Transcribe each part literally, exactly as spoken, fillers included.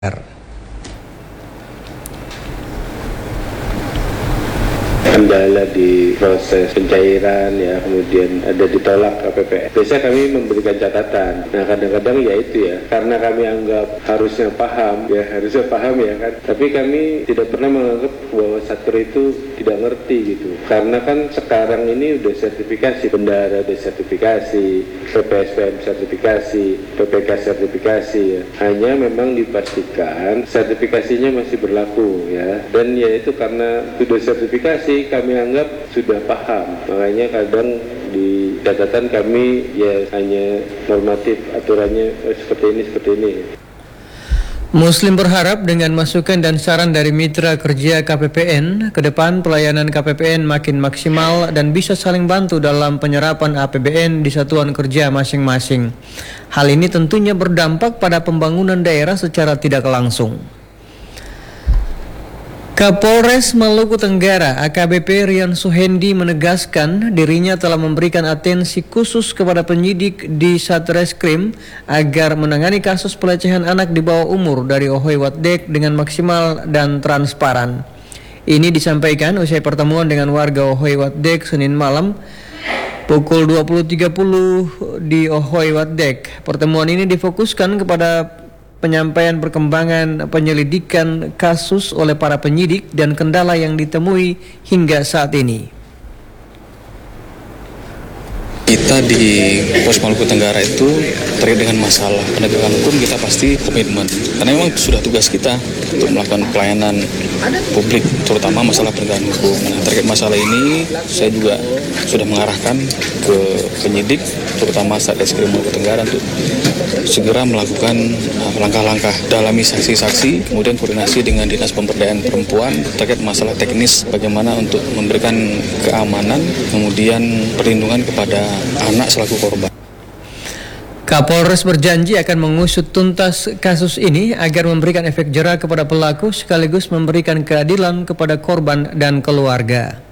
Kendala di proses pencairan ya, kemudian ada ditolak K P P N. Biasanya kami memberikan catatan. Nah kadang-kadang ya itu ya, karena kami anggap harusnya paham ya, harusnya paham ya kan. Tapi kami tidak pernah menganggap bahwa Satker itu tidak ngerti gitu. Karena kan sekarang ini udah sertifikasi, bendara udah sertifikasi, P P S P M sertifikasi, P P K sertifikasi ya. Hanya memang dipastikan sertifikasinya masih berlaku ya. Dan ya itu karena sudah sertifikasi, kami anggap sudah paham, makanya kadang di catatan kami ya hanya normatif, aturannya eh, seperti ini seperti ini. Muslim berharap dengan masukan dan saran dari mitra kerja K P P N, ke depan pelayanan K P P N makin maksimal dan bisa saling bantu dalam penyerapan A P B N di satuan kerja masing-masing. Hal ini tentunya berdampak pada pembangunan daerah secara tidak langsung. Kapolres Maluku Tenggara A K B P Rian Suhendi menegaskan dirinya telah memberikan atensi khusus kepada penyidik di Satreskrim agar menangani kasus pelecehan anak di bawah umur dari Ohoy Watdeg dengan maksimal dan transparan. Ini disampaikan usai pertemuan dengan warga Ohoy Watdeg Senin malam pukul dua puluh tiga puluh di Ohoy Watdeg. Pertemuan ini difokuskan kepada penyampaian perkembangan penyelidikan kasus oleh para penyidik dan kendala yang ditemui hingga saat ini. Kita di Pos Maluku Tenggara itu terkait dengan masalah penegakan hukum, kita pasti komitmen. Karena memang sudah tugas kita untuk melakukan pelayanan publik, terutama masalah penegakan hukum. Nah, terkait masalah ini, saya juga sudah mengarahkan ke penyidik, terutama Satreskrim Maluku Tenggara untuk segera melakukan uh, langkah-langkah dalami saksi-saksi, kemudian koordinasi dengan Dinas Pemberdayaan Perempuan terkait masalah teknis bagaimana untuk memberikan keamanan, kemudian perlindungan kepada anak selaku korban. Kapolres berjanji akan mengusut tuntas kasus ini agar memberikan efek jera kepada pelaku sekaligus memberikan keadilan kepada korban dan keluarga.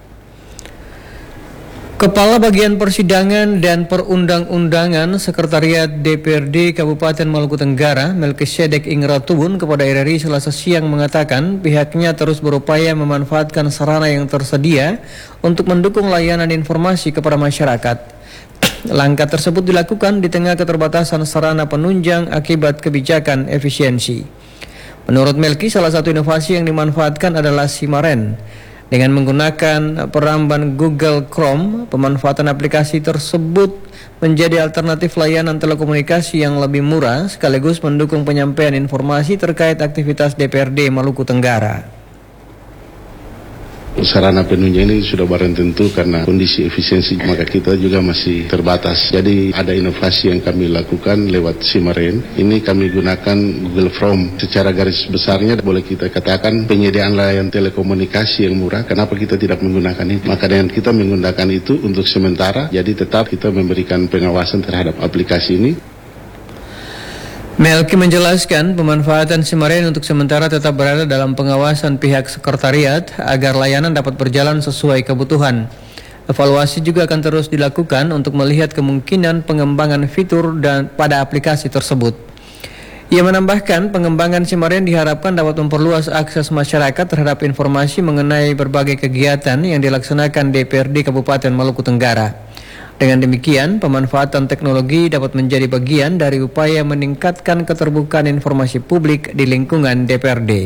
Kepala Bagian Persidangan dan Perundang-undangan Sekretariat D P R D Kabupaten Maluku Tenggara, Melkisedek Ingratubun kepada R R I Selasa siang mengatakan pihaknya terus berupaya memanfaatkan sarana yang tersedia untuk mendukung layanan informasi kepada masyarakat. Langkah tersebut dilakukan di tengah keterbatasan sarana penunjang akibat kebijakan efisiensi. Menurut Melki, salah satu inovasi yang dimanfaatkan adalah Simaren. Dengan menggunakan peramban Google Chrome, pemanfaatan aplikasi tersebut menjadi alternatif layanan telekomunikasi yang lebih murah sekaligus mendukung penyampaian informasi terkait aktivitas D P R D Maluku Tenggara. Sarana penunjang ini sudah barang tentu karena kondisi efisiensi maka kita juga masih terbatas. Jadi ada inovasi yang kami lakukan lewat Simaren. Ini kami gunakan Google Chrome. Secara garis besarnya boleh kita katakan penyediaan layanan telekomunikasi yang murah. Kenapa kita tidak menggunakan itu? Maka dengan kita menggunakan itu untuk sementara, jadi tetap kita memberikan pengawasan terhadap aplikasi ini. Melki menjelaskan pemanfaatan Simaren untuk sementara tetap berada dalam pengawasan pihak sekretariat agar layanan dapat berjalan sesuai kebutuhan. Evaluasi juga akan terus dilakukan untuk melihat kemungkinan pengembangan fitur dan pada aplikasi tersebut. Ia menambahkan pengembangan Simaren diharapkan dapat memperluas akses masyarakat terhadap informasi mengenai berbagai kegiatan yang dilaksanakan D P R D Kabupaten Maluku Tenggara. Dengan demikian, pemanfaatan teknologi dapat menjadi bagian dari upaya meningkatkan keterbukaan informasi publik di lingkungan D P R D.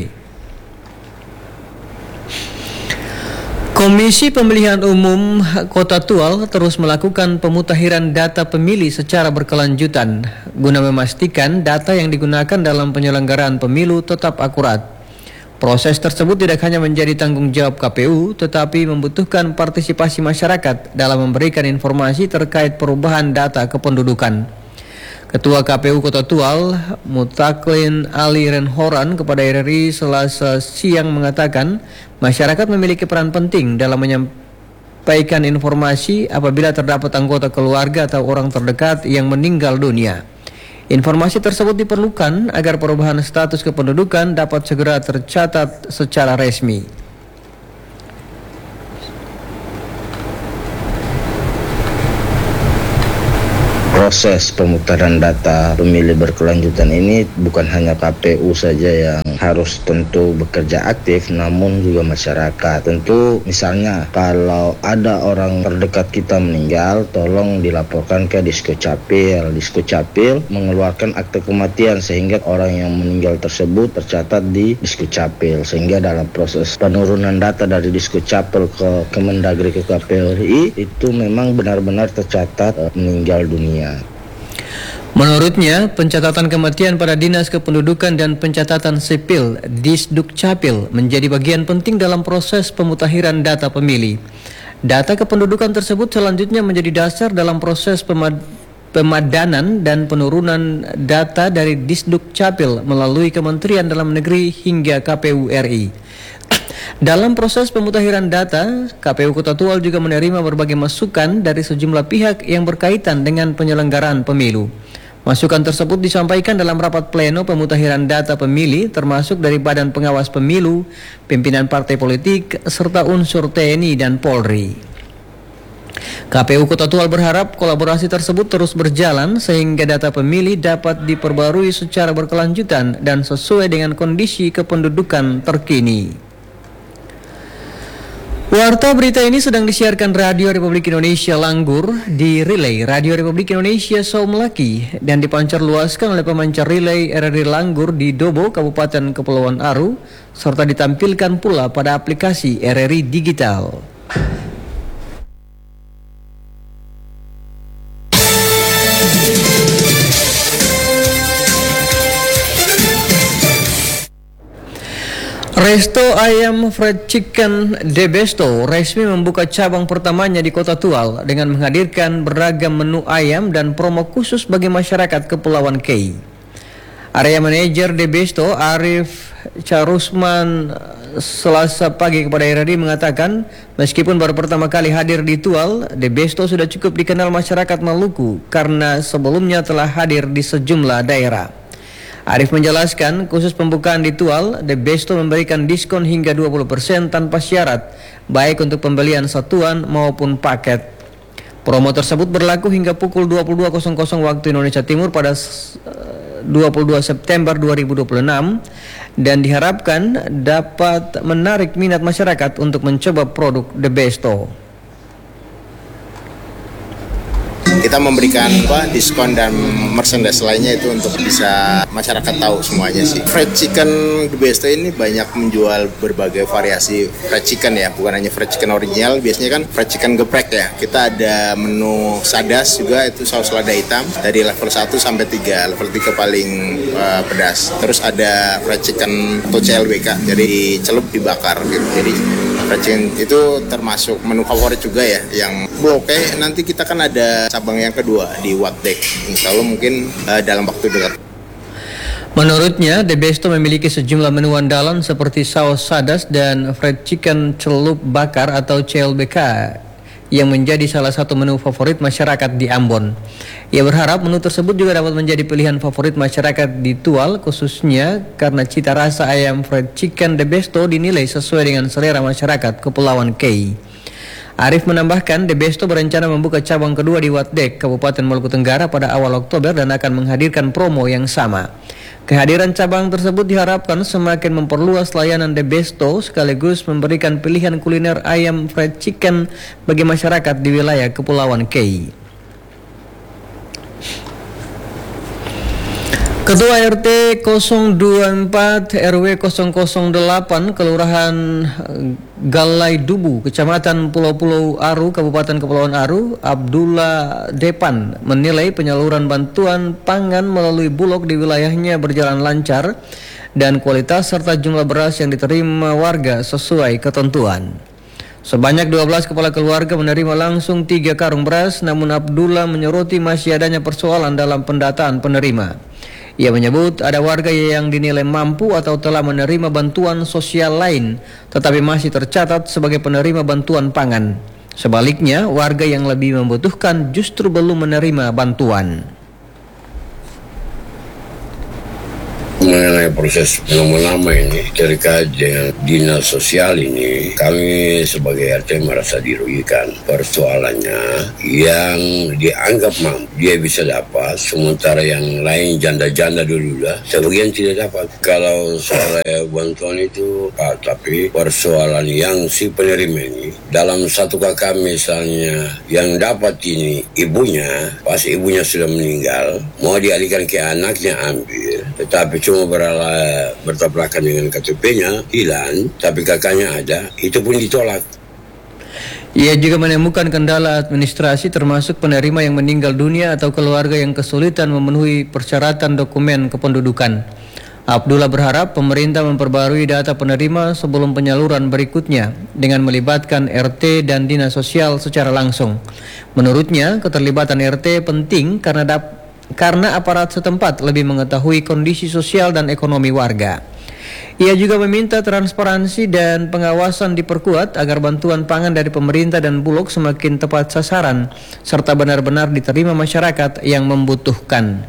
Komisi Pemilihan Umum Kota Tual terus melakukan pemutakhiran data pemilih secara berkelanjutan guna memastikan data yang digunakan dalam penyelenggaraan pemilu tetap akurat. Proses tersebut tidak hanya menjadi tanggung jawab K P U, tetapi membutuhkan partisipasi masyarakat dalam memberikan informasi terkait perubahan data kependudukan. Ketua K P U Kota Tual, Mutaklin Ali Renhoran kepada R R I Selasa siang mengatakan, masyarakat memiliki peran penting dalam menyampaikan informasi apabila terdapat anggota keluarga atau orang terdekat yang meninggal dunia. Informasi tersebut diperlukan agar perubahan status kependudukan dapat segera tercatat secara resmi. proses pemutaran data pemilih berkelanjutan ini bukan hanya K P U saja yang harus tentu bekerja aktif, namun juga masyarakat. Tentu misalnya kalau ada orang terdekat kita meninggal, tolong dilaporkan ke Diskocapil. Diskocapil mengeluarkan akte kematian sehingga orang yang meninggal tersebut tercatat di Diskocapil, sehingga dalam proses penurunan data dari Diskocapil ke Kemendagri ke K P U R I itu memang benar-benar tercatat uh, meninggal dunia. Menurutnya, pencatatan kematian pada Dinas Kependudukan dan Pencatatan Sipil Disdukcapil menjadi bagian penting dalam proses pemutakhiran data pemilih. Data kependudukan tersebut selanjutnya menjadi dasar dalam proses pemad pemadanan dan penurunan data dari Disdukcapil melalui Kementerian Dalam Negeri hingga K P U R I. Dalam proses pemutakhiran data, K P U Kota Tual juga menerima berbagai masukan dari sejumlah pihak yang berkaitan dengan penyelenggaraan pemilu. Masukan tersebut disampaikan dalam rapat pleno pemutakhiran data pemilih termasuk dari Badan Pengawas Pemilu, pimpinan partai politik, serta unsur T N I dan Polri. K P U Kota Tual berharap kolaborasi tersebut terus berjalan sehingga data pemilih dapat diperbarui secara berkelanjutan dan sesuai dengan kondisi kependudukan terkini. Warta berita ini sedang disiarkan Radio Republik Indonesia Langgur di relay Radio Republik Indonesia Saumelaki dan dipancarluaskan oleh pemancar relay R R I Langgur di Dobo, Kabupaten Kepulauan Aru, serta ditampilkan pula pada aplikasi R R I Digital. Resto Ayam Fried Chicken De Besto resmi membuka cabang pertamanya di Kota Tual dengan menghadirkan beragam menu ayam dan promo khusus bagi masyarakat Kepulauan Kei. Area Manajer De Besto Arif Charusman Selasa pagi kepada R R I mengatakan meskipun baru pertama kali hadir di Tual, De Besto sudah cukup dikenal masyarakat Maluku karena sebelumnya telah hadir di sejumlah daerah. Arif menjelaskan khusus pembukaan di Tual, De Besto memberikan diskon hingga dua puluh persen tanpa syarat, baik untuk pembelian satuan maupun paket. Promo tersebut berlaku hingga pukul dua puluh dua waktu Indonesia Timur pada dua puluh dua September dua ribu dua puluh enam dan diharapkan dapat menarik minat masyarakat untuk mencoba produk De Besto. Kita memberikan apa, diskon dan merchandise lainnya itu untuk bisa masyarakat tahu semuanya sih. Fried chicken De Besto ini banyak menjual berbagai variasi fried chicken ya, bukan hanya fried chicken original, biasanya kan fried chicken geprek ya. Kita ada menu sadas juga, itu saus lada hitam dari level satu sampai tiga, level tiga paling uh, pedas. Terus ada fried chicken atau C L B K, jadi celup dibakar gitu. Jadi fried chicken itu termasuk menu favorit juga ya, yang blok eh nanti kita kan ada cabang yang kedua di Wadek, insya Allah mungkin uh, dalam waktu dekat. Menurutnya, De Besto memiliki sejumlah menu andalan seperti saus sadas dan fried chicken celup bakar atau C L B K yang menjadi salah satu menu favorit masyarakat di Ambon. Ia berharap menu tersebut juga dapat menjadi pilihan favorit masyarakat di Tual, khususnya karena cita rasa ayam fried chicken De Besto dinilai sesuai dengan selera masyarakat Kepulauan Kei. Arif menambahkan, De Besto berencana membuka cabang kedua di Wadek, Kabupaten Maluku Tenggara pada awal Oktober dan akan menghadirkan promo yang sama. Kehadiran cabang tersebut diharapkan semakin memperluas layanan De Besto sekaligus memberikan pilihan kuliner ayam fried chicken bagi masyarakat di wilayah Kepulauan Kei. Ketua R T nol dua empat R W nol nol delapan Kelurahan Galai Dubu, Kecamatan Pulau Pulau Aru, Kabupaten Kepulauan Aru, Abdullah Depan menilai penyaluran bantuan pangan melalui Bulog di wilayahnya berjalan lancar dan kualitas serta jumlah beras yang diterima warga sesuai ketentuan. Sebanyak dua belas kepala keluarga menerima langsung tiga karung beras, namun Abdullah menyoroti masih adanya persoalan dalam pendataan penerima. Ia menyebut ada warga yang dinilai mampu atau telah menerima bantuan sosial lain, tetapi masih tercatat sebagai penerima bantuan pangan. Sebaliknya, warga yang lebih membutuhkan justru belum menerima bantuan. Mengenai proses nama-nama ini terkait dengan dinas sosial ini, kami sebagai R T merasa dirugikan. Persoalannya yang dianggap mampu dia bisa dapat, sementara yang lain janda-janda dulu dah, sebagian tidak dapat. Kalau soal bantuan itu, Pak, tapi persoalan yang si penerima ini dalam satu kakak misalnya yang dapat ini ibunya, pas ibunya sudah meninggal, mau dialihkan ke anaknya ambil, tetapi cuma berala, bertabrakan dengan K T P-nya hilang, tapi kakaknya ada, itu pun ditolak. Ia juga menemukan kendala administrasi termasuk penerima yang meninggal dunia atau keluarga yang kesulitan memenuhi persyaratan dokumen kependudukan. Abdullah berharap pemerintah memperbarui data penerima sebelum penyaluran berikutnya dengan melibatkan R T dan dinas sosial secara langsung. Menurutnya, keterlibatan R T penting karena dapat karena aparat setempat lebih mengetahui kondisi sosial dan ekonomi warga. Ia juga meminta transparansi dan pengawasan diperkuat agar bantuan pangan dari pemerintah dan Bulog semakin tepat sasaran serta benar-benar diterima masyarakat yang membutuhkan.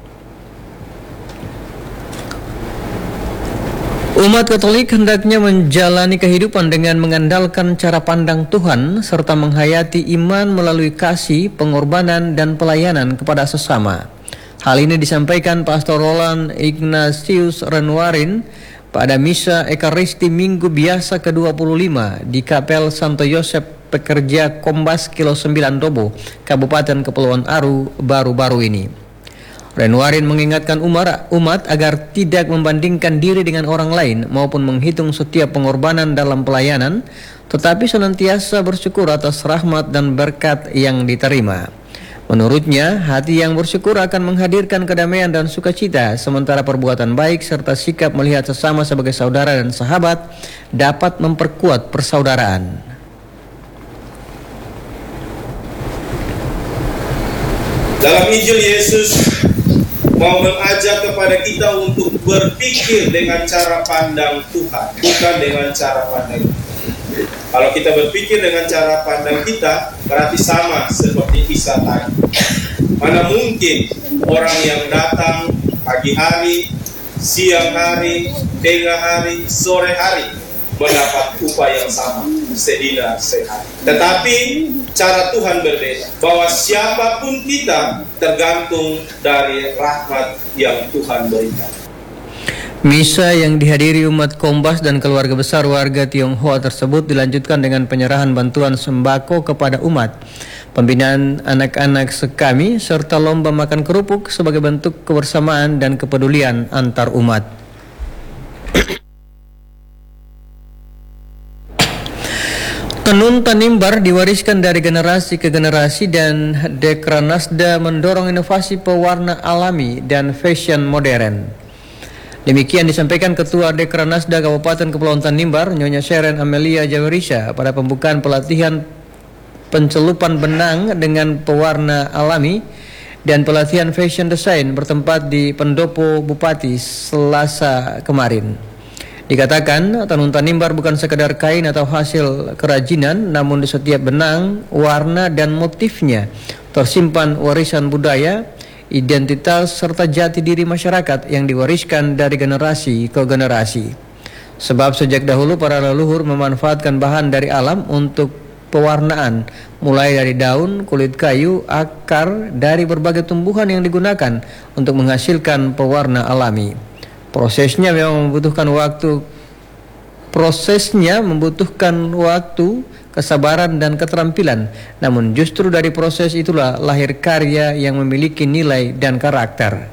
Umat Katolik hendaknya menjalani kehidupan dengan mengandalkan cara pandang Tuhan serta menghayati iman melalui kasih, pengorbanan, dan pelayanan kepada sesama. Hal ini disampaikan Pastor Roland Ignatius Renwarin pada Misa Ekaristi Minggu Biasa ke dua puluh lima di Kapel Santo Yosef Pekerja Kombas Kilo sembilan Dobo, Kabupaten Kepulauan Aru baru-baru ini. Renwarin mengingatkan umat, umat agar tidak membandingkan diri dengan orang lain maupun menghitung setiap pengorbanan dalam pelayanan, tetapi senantiasa bersyukur atas rahmat dan berkat yang diterima. Menurutnya, hati yang bersyukur akan menghadirkan kedamaian dan sukacita, sementara perbuatan baik serta sikap melihat sesama sebagai saudara dan sahabat dapat memperkuat persaudaraan. Dalam Injil Yesus mau mengajak kepada kita untuk berpikir dengan cara pandang Tuhan, bukan dengan cara pandang kita. Kalau kita berpikir dengan cara pandang kita, berarti sama seperti Isa tadi. Mana mungkin orang yang datang pagi hari, siang hari, tengah hari, sore hari mendapat upah yang sama, sedina sehari. Tetapi cara Tuhan berbeda, bahwa siapapun kita tergantung dari rahmat yang Tuhan berikan. Misa yang dihadiri umat Kombas dan keluarga besar warga Tionghoa tersebut dilanjutkan dengan penyerahan bantuan sembako kepada umat, pembinaan anak-anak sekami, serta lomba makan kerupuk sebagai bentuk kebersamaan dan kepedulian antar umat. Tenun Tanimbar diwariskan dari generasi ke generasi dan Dekranasda mendorong inovasi pewarna alami dan fashion modern. Demikian disampaikan Ketua Dekranasda Kabupaten Kepulauan Tanimbar, Nyonya Sharon Amelia Jawarisha pada pembukaan pelatihan pencelupan benang dengan pewarna alami dan pelatihan fashion design bertempat di Pendopo Bupati Selasa kemarin. Dikatakan, tenun Tanimbar bukan sekedar kain atau hasil kerajinan, namun di setiap benang, warna dan motifnya tersimpan warisan budaya, identitas serta jati diri masyarakat yang diwariskan dari generasi ke generasi. Sebab sejak dahulu para leluhur memanfaatkan bahan dari alam untuk pewarnaan, mulai dari daun, kulit kayu, akar, dari berbagai tumbuhan yang digunakan untuk menghasilkan pewarna alami. Prosesnya memang membutuhkan waktu Prosesnya membutuhkan waktu, kesabaran dan keterampilan. Namun justru dari proses itulah lahir karya yang memiliki nilai dan karakter.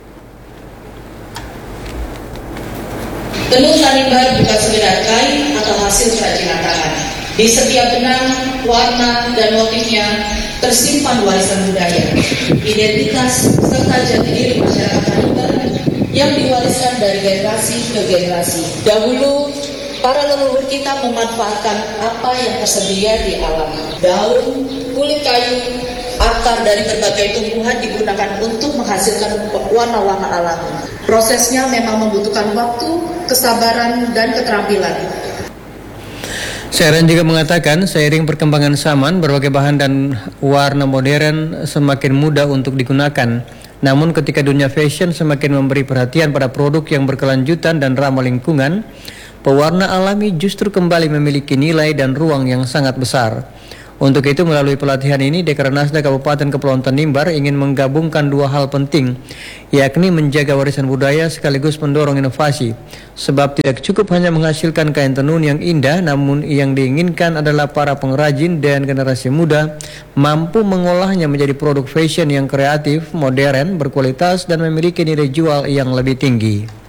Tenun Tanimbar bukan sekedar kain atau hasil kerajinan tangan. Di setiap benang, warna dan motifnya tersimpan warisan budaya, identitas serta jati diri masyarakat Tanimbar yang diwariskan dari generasi ke generasi. Dahulu para leluhur kita memanfaatkan apa yang tersedia di alam. Daun, kulit kayu, akar dari berbagai tumbuhan digunakan untuk menghasilkan warna-warna alami. Prosesnya memang membutuhkan waktu, kesabaran, dan keterampilan. Sharon juga mengatakan, seiring perkembangan zaman, berbagai bahan dan warna modern semakin mudah untuk digunakan. Namun ketika dunia fashion semakin memberi perhatian pada produk yang berkelanjutan dan ramah lingkungan, pewarna alami justru kembali memiliki nilai dan ruang yang sangat besar. Untuk itu melalui pelatihan ini Dekranasda Kabupaten Kepulauan Tanimbar ingin menggabungkan dua hal penting, yakni menjaga warisan budaya sekaligus mendorong inovasi. Sebab tidak cukup hanya menghasilkan kain tenun yang indah, namun yang diinginkan adalah para pengrajin dan generasi muda mampu mengolahnya menjadi produk fashion yang kreatif, modern, berkualitas dan memiliki nilai jual yang lebih tinggi.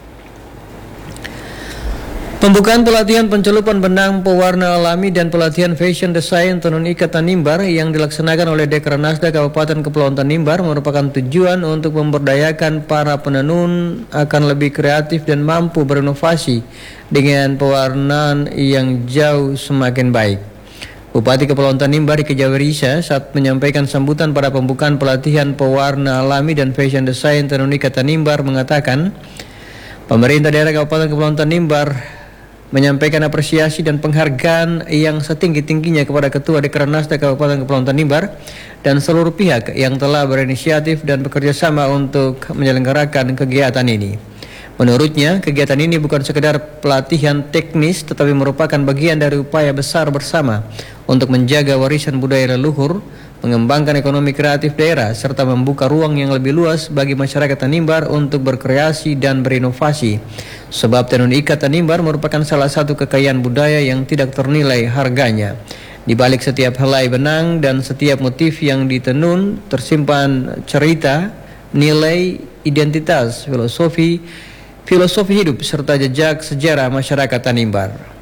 Pembukaan pelatihan pencelupan benang pewarna alami dan pelatihan fashion design tenun ikat Tanimbar yang dilaksanakan oleh Dekranasda Kabupaten Kepulauan Tanimbar merupakan tujuan untuk memberdayakan para penenun akan lebih kreatif dan mampu berinovasi dengan pewarnaan yang jauh semakin baik. Bupati Kepulauan Tanimbar Diki Jawarisa saat menyampaikan sambutan pada pembukaan pelatihan pewarna alami dan fashion design tenun ikat Tanimbar mengatakan, pemerintah daerah Kabupaten Kepulauan Tanimbar menyampaikan apresiasi dan penghargaan yang setinggi-tingginya kepada Ketua Dekranasda Kabupaten Kepulauan Tanimbar dan seluruh pihak yang telah berinisiatif dan bekerja sama untuk menyelenggarakan kegiatan ini. Menurutnya, kegiatan ini bukan sekedar pelatihan teknis tetapi merupakan bagian dari upaya besar bersama untuk menjaga warisan budaya leluhur, mengembangkan ekonomi kreatif daerah, serta membuka ruang yang lebih luas bagi masyarakat Tanimbar untuk berkreasi dan berinovasi. Sebab tenun ikat Tanimbar merupakan salah satu kekayaan budaya yang tidak ternilai harganya. Di balik setiap helai benang dan setiap motif yang ditenun tersimpan cerita, nilai, identitas, filosofi, filosofi hidup serta jejak sejarah masyarakat Tanimbar.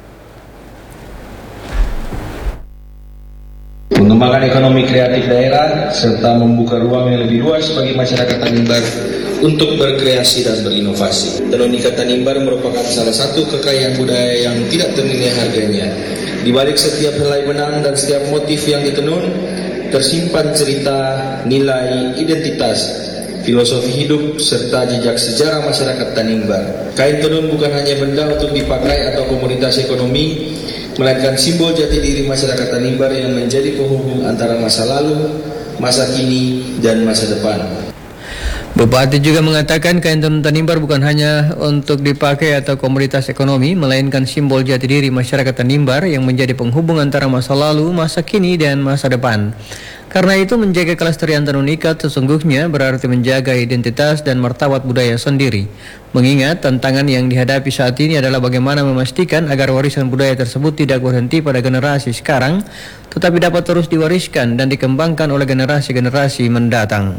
Mengembangkan ekonomi kreatif daerah serta membuka ruang yang lebih luas bagi masyarakat Tanimbar untuk berkreasi dan berinovasi. Tenun ikat Tanimbar merupakan salah satu kekayaan budaya yang tidak ternilai harganya. Di balik setiap helai benang dan setiap motif yang ditenun tersimpan cerita, nilai, identitas, filosofi hidup serta jejak sejarah masyarakat Tanimbar. Kain tenun bukan hanya benda untuk dipakai atau komoditas ekonomi, melainkan simbol jati diri masyarakat Tanimbar yang menjadi penghubung antara masa lalu, masa kini, dan masa depan. Bupati juga mengatakan kain tenun Tanimbar bukan hanya untuk dipakai atau komoditas ekonomi, melainkan simbol jati diri masyarakat Tanimbar yang menjadi penghubung antara masa lalu, masa kini, dan masa depan. Karena itu menjaga kelestarian tenun ikat sesungguhnya berarti menjaga identitas dan martabat budaya sendiri. Mengingat tantangan yang dihadapi saat ini adalah bagaimana memastikan agar warisan budaya tersebut tidak berhenti pada generasi sekarang, tetapi dapat terus diwariskan dan dikembangkan oleh generasi-generasi mendatang.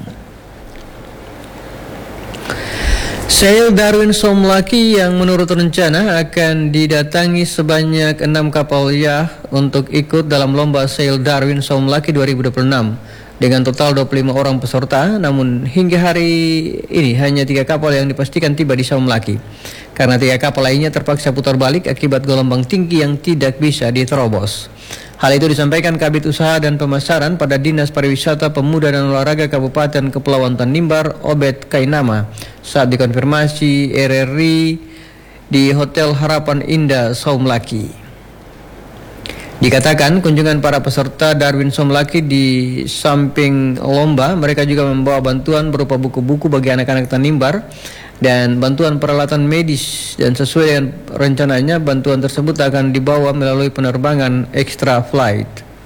Sail Darwin Somlaki yang menurut rencana akan didatangi sebanyak enam kapal yacht untuk ikut dalam lomba Sail Darwin Somlaki dua ribu dua puluh enam dengan total dua puluh lima orang peserta, namun hingga hari ini hanya tiga kapal yang dipastikan tiba di Somlaki karena tiga kapal lainnya terpaksa putar balik akibat gelombang tinggi yang tidak bisa diterobos. Hal itu disampaikan Kabid Usaha dan Pemasaran pada Dinas Pariwisata, Pemuda dan Olahraga Kabupaten Kepulauan Tanimbar, Obed Kainama, saat dikonfirmasi R R I di Hotel Harapan Indah Somlaki. Dikatakan kunjungan para peserta Darwin Somlaki di samping lomba, mereka juga membawa bantuan berupa buku-buku bagi anak-anak Tanimbar dan bantuan peralatan medis, dan sesuai dengan rencananya bantuan tersebut akan dibawa melalui penerbangan extra flight.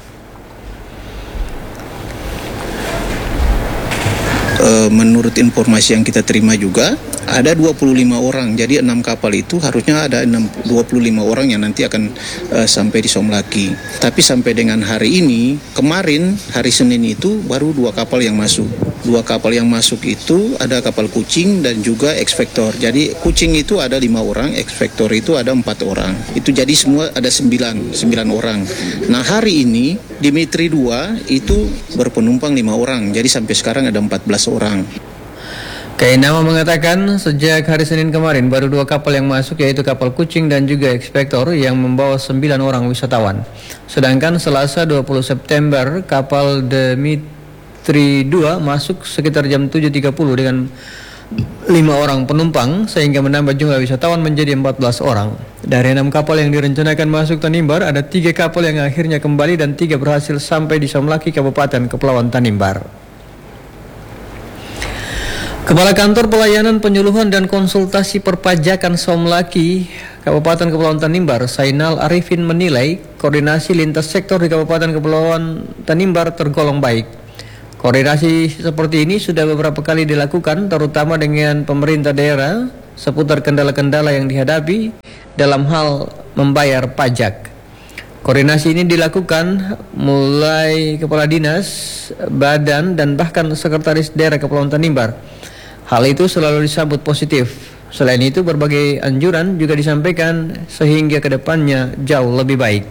Menurut informasi yang kita terima juga ada dua puluh lima orang, jadi enam kapal itu harusnya ada dua puluh lima orang yang nanti akan uh, sampai di Somlaki. Tapi sampai dengan hari ini, kemarin hari Senin itu baru dua kapal yang masuk. Dua kapal yang masuk itu ada kapal Kucing dan juga X-Factor. Jadi Kucing itu ada lima orang, X-Factor itu ada empat orang. Itu jadi semua ada sembilan, sembilan orang. Nah hari ini Dimitri dua itu berpenumpang lima orang, jadi sampai sekarang ada empat belas orang. Kainama mengatakan sejak hari Senin kemarin baru dua kapal yang masuk, yaitu kapal Kucing dan juga X-Factor yang membawa sembilan orang wisatawan. Sedangkan Selasa dua puluh September kapal Dimitri dua masuk sekitar jam tujuh tiga puluh dengan lima orang penumpang sehingga menambah jumlah wisatawan menjadi empat belas orang. Dari enam kapal yang direncanakan masuk Tanimbar, ada tiga kapal yang akhirnya kembali dan tiga berhasil sampai di Somlaki, Kabupaten Kepulauan Tanimbar. Kepala Kantor Pelayanan Penyuluhan dan Konsultasi Perpajakan Somlaki, Kabupaten Kepulauan Tanimbar, Sainal Arifin menilai koordinasi lintas sektor di Kabupaten Kepulauan Tanimbar tergolong baik. Koordinasi seperti ini sudah beberapa kali dilakukan, terutama dengan pemerintah daerah seputar kendala-kendala yang dihadapi dalam hal membayar pajak. Koordinasi ini dilakukan mulai Kepala Dinas, Badan, dan bahkan Sekretaris Daerah Kepulauan Tanimbar. Hal itu selalu disambut positif. Selain itu, berbagai anjuran juga disampaikan sehingga kedepannya jauh lebih baik.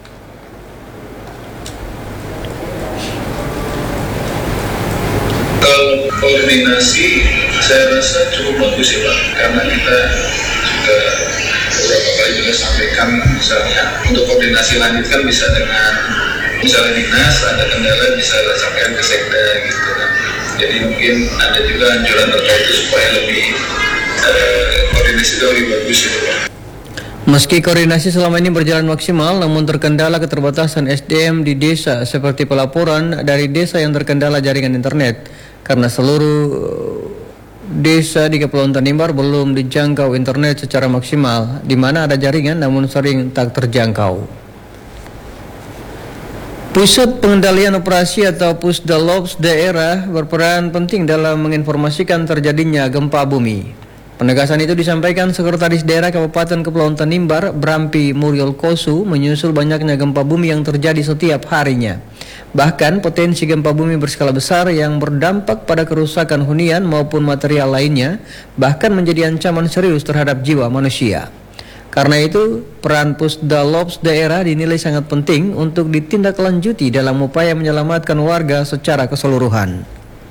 Kalau koordinasi, saya rasa cukup bagus ya Pak, karena kita juga beberapa kali juga sampaikan, misalnya untuk koordinasi lanjutkan bisa dengan misalnya dinas ada kendala bisa sampaikan ke sekda gitu kan. Jadi mungkin ada juga anjuran terkait itu supaya lebih eh, koordinasi itu lebih bagus gitu Pak. Meski koordinasi selama ini berjalan maksimal, namun terkendala keterbatasan S D M di desa seperti pelaporan dari desa yang terkendala jaringan internet karena seluruh desa di Kepulauan Tanimbar belum dijangkau internet secara maksimal, di mana ada jaringan namun sering tak terjangkau. Pusat Pengendalian Operasi atau Pusdalops daerah berperan penting dalam menginformasikan terjadinya gempa bumi. Penegasan itu disampaikan Sekretaris Daerah Kabupaten Kepulauan Tanimbar, Brampi Muryol Kosu, menyusul banyaknya gempa bumi yang terjadi setiap harinya. Bahkan potensi gempa bumi berskala besar yang berdampak pada kerusakan hunian maupun material lainnya, bahkan menjadi ancaman serius terhadap jiwa manusia. Karena itu, peran Pusdalops daerah dinilai sangat penting untuk ditindaklanjuti dalam upaya menyelamatkan warga secara keseluruhan.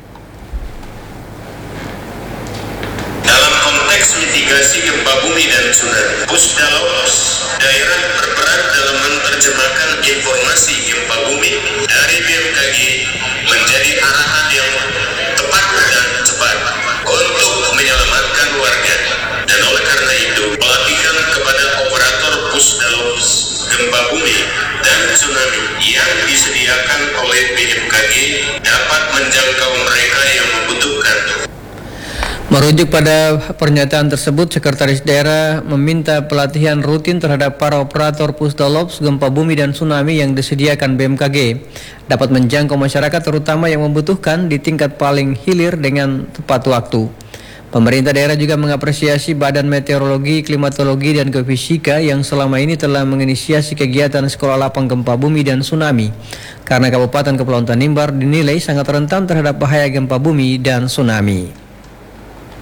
Dalam konteks mitigasi gempa bumi dan tsunami, Pusdalops daerah berperan dalam menerjemahkan informasi gempa bumi dari B M K G menjadi arahan yang tepat dan cepat untuk menyelamatkan warga. Dan oleh karena itu, pelatihan kepada operator Pusdalops gempa bumi dan tsunami yang disediakan oleh B M K G dapat menjangkau mereka yang membutuhkan. Merujuk pada pernyataan tersebut, Sekretaris Daerah meminta pelatihan rutin terhadap para operator Pusdalops gempa bumi dan tsunami yang disediakan B M K G dapat menjangkau masyarakat terutama yang membutuhkan di tingkat paling hilir dengan tepat waktu. Pemerintah daerah juga mengapresiasi Badan Meteorologi, Klimatologi, dan Geofisika yang selama ini telah menginisiasi kegiatan sekolah lapang gempa bumi dan tsunami karena Kabupaten Kepulauan Tanimbar dinilai sangat rentan terhadap bahaya gempa bumi dan tsunami.